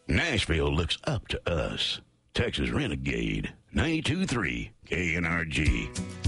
Nashville looks up to us. Texas Renegade, 92.3 KNRG.